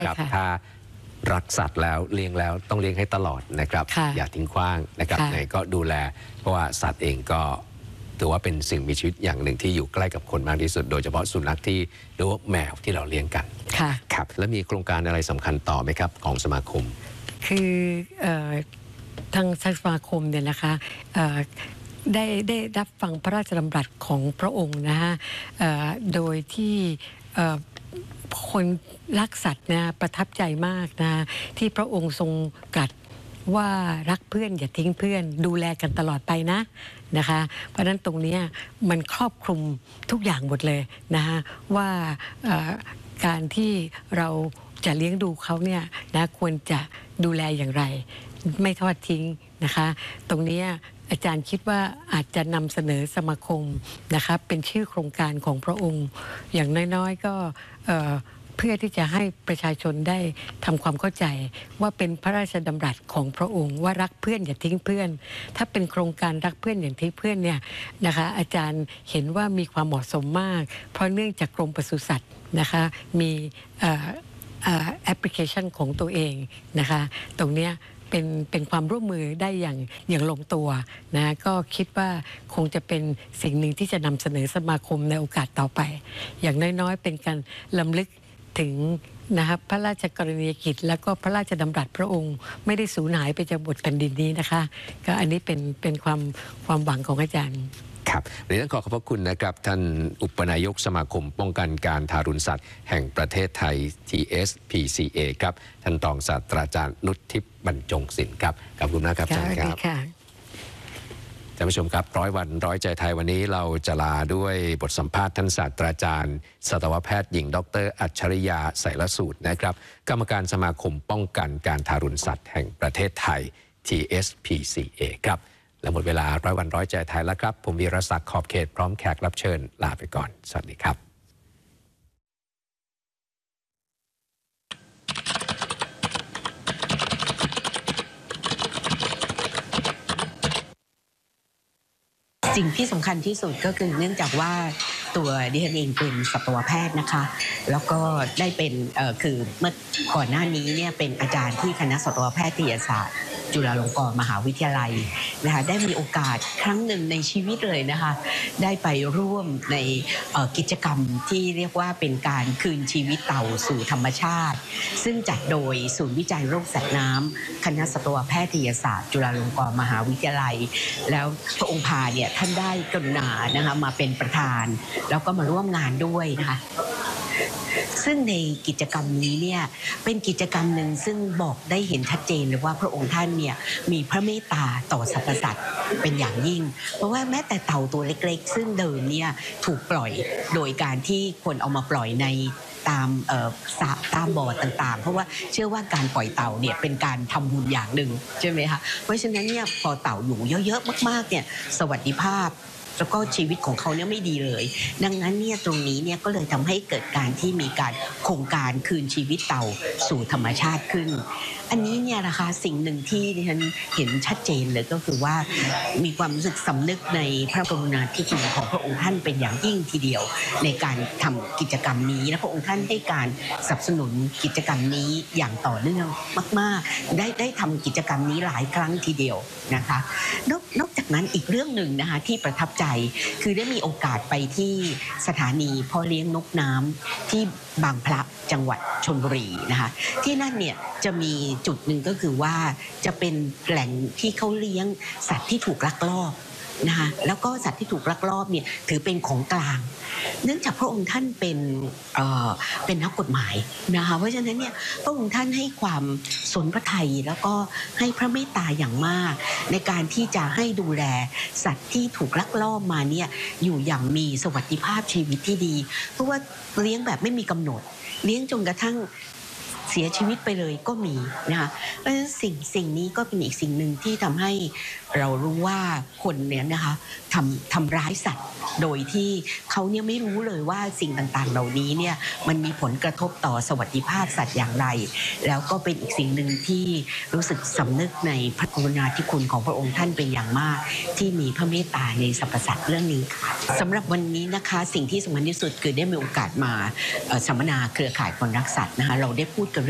ครับถ้ารักสัตว์แล้วเลี้ยงแล้วต้องเลี้ยงให้ตลอดนะครับอย่าทิ้งขว้างนะครับไหนก็ดูแลเพราะว่าสัตว์เองก็ถือว่าเป็นสิ่งมีชีวิตอย่างหนึ่งที่อยู่ใกล้กับคนมากที่สุดโดยเฉพาะสุนัขที่หรือว่าแมวที่เราเลี้ยงกันครับแล้วมีโครงการอะไรสำคัญต่อไหมครับของสมาคมคือทางสมาคมเนี่ยนะคะได้รับฟังพระราชดำรัสของพระองค์นะฮะโดยที่คนรักสัตว์นะประทับใจมากนะที่พระองค์ทรงตรัสว่ารักเพื่อนอย่าทิ้งเพื่อนดูแลกันตลอดไปนะคะเพราะฉะนั้นตรงนี้มันครอบคลุมทุกอย่างหมดเลยนะฮะว่าการที่เราจะเลี้ยงดูเขาเนี่ยนะควรจะดูแลอย่างไรไม่ทอดทิ้งนะคะตรงนี้อาจารย์คิดว่าอาจจะนำเสนอสมาคมนะคะเป็นชื่อโครงการของพระองค์อย่างน้อยๆก็เพื่อที่จะให้ประชาชนได้ทำความเข้าใจว่าเป็นพระราชดำรัสของพระองค์ว่ารักเพื่อนอย่าทิ้งเพื่อนถ้าเป็นโครงการรักเพื่อนอย่าทิ้งเพื่อนเนี่ยนะคะอาจารย์เห็นว่ามีความเหมาะสมมากเพราะเนื่องจากกรมปศุสัตว์นะคะมีแอปพลิเคชันของตัวเองนะคะตรงเนี้ยเป็นความร่วมมือได้อย่างลงตัวนะก็คิดว่าคงจะเป็นสิ่งหนึ่งที่จะนำเสนอสมาคมในโอกาสต่อไปอย่างน้อยๆเป็นการรำลึกถึงนะครับพระราชกรณียกิจแล้วก็พระราชดำรัสพระองค์ไม่ได้สูญหายไปจากบทแผ่นดินนี้นะคะก็อันนี้เป็นความหวังของอาจารย์ครับวันนี้ต้องขอบพระคุณนะครับท่านอุปนายกสมาคมป้องกันการทารุณสัตว์แห่งประเทศไทย TSPCA ครับท่านรองศาสตราจารย์นุชทิพย์บรรจงศิลป์ครับขอบคุณนะครับอาจารย์ครับท่านผู้ชมครับ100 วัน100 ใจไทยวันนี้เราจะลาด้วยบทสัมภาษณ์ท่านศาสตราจารย์สัตวแพทย์หญิงดร.อัจฉริยาไสรสูตรนะครับกรรมการสมาคมป้องกันการทารุณสัตว์แห่งประเทศไทย TSPCA ครับและหมดเวลา100 วัน100 ใจไทยแล้วครับผมวีรศักดิ์ขอบเขตพร้อมแขกรับเชิญลาไปก่อนสวัสดีครับสิ่งที่สำคัญที่สุดก็คือเนื่องจากว่าตัวดิฉันเองเป็นสัตวแพทย์นะคะแล้วก็ได้เป็นคือเมื่อก่อนหน้านี้เนี่ยเป็นอาจารย์ที่คณะสัตวแพทยศาสตร์จุฬาลงกรณ์มหาวิทยาลัยนะคะได้มีโอกาสครั้งหนึ่งในชีวิตเลยนะคะได้ไปร่วมในกิจกรรมที่เรียกว่าเป็นการคืนชีวิตเต่าสู่ธรรมชาติซึ่งจัดโดยศูนย์วิจัยโรคสัตว์น้ำคณะสัตวแพทยศาสตร์จุฬาลงกรณ์มหาวิทยาลัยแล้วพระองค์พาเนี่ยท่านได้กรุณานะคะมาเป็นประธานแล้วก็มาร่วมงานด้วยนะคะซึ่งในกิจกรรมนี้เนี่ยเป็นกิจกรรมหนึ่งซึ่งบอกได้เห็นชัดเจนเลยว่าพระองค์ท่านเนี่ยมีพระเมตตาต่อสรรพสัตว์เป็นอย่างยิ่งเพราะว่าแม้แต่เต่าตัวเล็กๆซึ่งเดิมเนี่ยถูกปล่อยโดยการที่คนเอามาปล่อยในตามสระตามบ่อต่างๆเพราะว่าเชื่อว่าการปล่อยเต่าเนี่ยเป็นการทำบุญอย่างหนึ่งใช่ไหมคะเพราะฉะนั้นเนี่ยพอเต่าอยู่เยอะๆมากๆเนี่ยสวัสดิภาพแล้วก็ชีวิตของเขาเนี่ยไม่ดีเลยดังนั้นเนี่ยตรงนี้เนี่ยก็เลยทำให้เกิดการที่มีการโครงการคืนชีวิตเต่าสู่ธรรมชาติขึ้นอันนี้เนี่ยนะคะสิ่งหนึ่งที่ดิฉันเห็นชัดเจนเลยก็คือว่ามีความรู้สึกสำนึกในพระกรุณาธิคุณของพระองค์ท่านเป็นอย่างยิ่งทีเดียวในการทำกิจกรรมนี้และพระองค์ท่านให้การสนับสนุนกิจกรรมนี้อย่างต่อเนื่องมากๆได้ทำกิจกรรมนี้หลายครั้งทีเดียวนะคะนอกจากนั้นอีกเรื่องหนึ่งนะคะที่ประทับใจคือได้มีโอกาสไปที่สถานีพ่อเลี้ยงนกน้ำที่บางพลับจังหวัดชลบุรีนะคะที่นั่นเนี่ยจะมีจุดหนึ่งก็คือว่าจะเป็นแหล่งที่เขาเลี้ยงสัตว์ที่ถูกลักลอบนะคะแล้วก็สัตว์ที่ถูกลักลอบเนี่ยถือเป็นของกลางเนื่องจากพระองค์ท่านเป็นนักกฎหมายนะคะเพราะฉะนั้นเนี่ยพระองค์ท่านให้ความสนพระทัยแล้วก็ให้พระเมตตาอย่างมากในการที่จะให้ดูแลสัตว์ที่ถูกลักลอบมาเนี่ยอยู่อย่างมีสวัสดิภาพชีวิตที่ดีเพราะว่าเลี้ยงแบบไม่มีกำหนดเลี้ยงจนกระทั่งเสียชีวิตไปเลยก็มีนะคะเพราะฉะนั้นสิ่งนี้ก็เป็นอีกสิ่งหนึ่งที่ทำให้เรารู้ว่าคนเนี่ยนะคะทำร้ายสัตว์โดยที่เขาเนี่ยไม่รู้เลยว่าสิ่งต่างๆเหล่านี้เนี่ยมันมีผลกระทบต่อสวัสดิภาพสัตว์อย่างไรแล้วก็เป็นอีกสิ่งหนึ่งที่รู้สึกสำนึกในพระกรุณาธิคุณของพระองค์ท่านเป็นอย่างมากที่มีพระเมตตาในสรรพสัตว์เรื่องนี้ค่ะสำหรับวันนี้นะคะสิ่งที่สำคัญที่สุดคือได้มีโอกาสมาสัมมนาเครือข่ายคนรักสัตว์นะคะเราได้พูดกัน